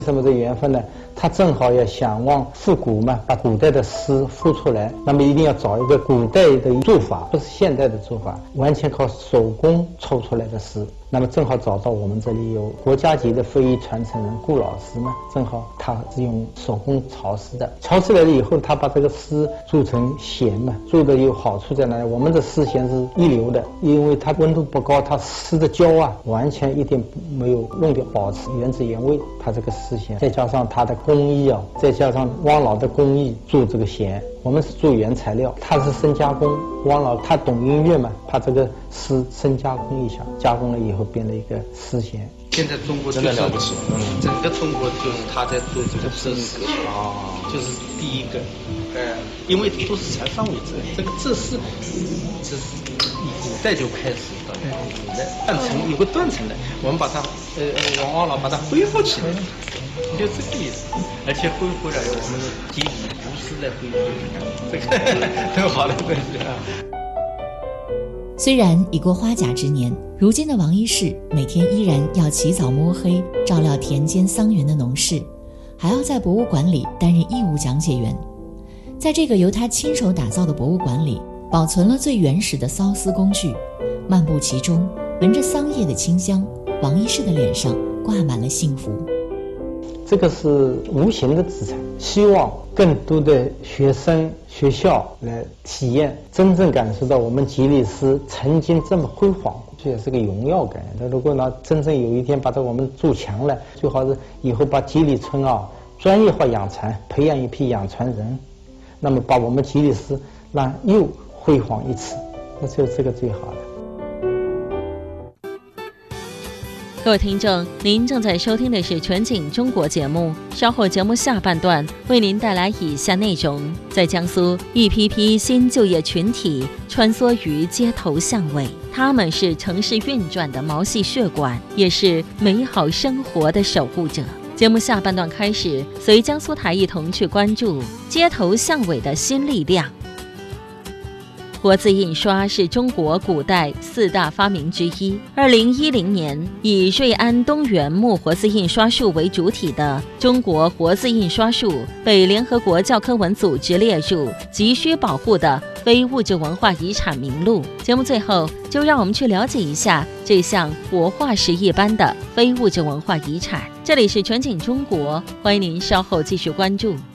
什么这缘分呢？他正好要想往复古嘛，把古代的诗复出来，那么一定要找一个古代的做法，不是现代的做法，完全靠手工抽出来的诗。那么正好找到我们这里有国家级的非遗传承人顾老师嘛，正好他是用手工抄诗的，抄出来了以后，他把这个诗做成弦嘛，做的有好处在哪里？我们的丝弦是一流的，因为它温度不高，它丝的胶啊完全一点没有弄掉，保持原汁原味。它这个丝弦再加上它的工艺啊，再加上汪老的工艺做这个弦，我们是做原材料，他是深加工。汪老他懂音乐嘛，把这个丝深加工一下，加工了以后变了一个丝弦。 现在中国真的了不起，整个中国就是他在做这个制式啊，就是第一个，因为都是采方为制，这个制式这是古代就开始的，古代断层有个断层的，我们把它汪老把它恢复起来，就这个意思，而且恢复了我们基于不是在恢复，这个很好的东西啊。 虽然已过花甲之年，如今的王一士每天依然要起早摸黑照料田间桑园的农事，还要在博物馆里担任义务讲解员。在这个由他亲手打造的博物馆里，保存了最原始的缫丝工具，漫步其中，闻着桑叶的清香，王一士的脸上挂满了幸福。 这个是无形的资产，希望更多的学生学校来体验，真正感受到我们吉利斯曾经这么辉煌，这也是个荣耀感。那如果呢真正有一天把它我们筑墙了，最好是以后把吉利村啊专业化养蚕，培养一批养蚕人，那么把我们吉利斯让又辉煌一次，那就这个最好的。 各位听众，您正在收听的是全景中国节目，稍后节目下半段为您带来以下内容。在江苏，一批批新就业群体穿梭于街头巷尾，他们是城市运转的毛细血管，也是美好生活的守护者。节目下半段开始，随江苏台一同去关注街头巷尾的新力量。活字印刷是中国古代4大发明之一。2010年，以瑞安东源木活字印刷术为主体的中国活字印刷术被联合国教科文组织列入急需保护的非物质文化遗产名录。节目最后，就让我们去了解一下这项活化石一般的非物质文化遗产。这里是全景中国，欢迎您稍后继续关注。